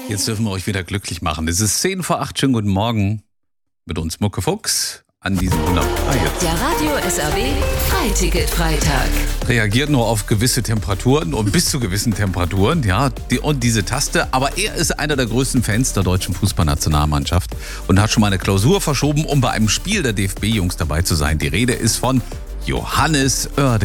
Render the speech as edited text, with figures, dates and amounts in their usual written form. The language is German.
Jetzt dürfen wir euch wieder glücklich machen. Es ist 7:10. Schönen guten Morgen mit uns Mucke Fuchs an diesem wunderbaren Der Radio SRW Freiticket-Freitag. Reagiert nur auf gewisse Temperaturen und bis zu gewissen Temperaturen, ja, und diese Taste. Aber er ist einer der größten Fans der deutschen Fußballnationalmannschaft und hat schon mal eine Klausur verschoben, um bei einem Spiel der DFB-Jungs dabei zu sein. Die Rede ist von Johannes Oerding.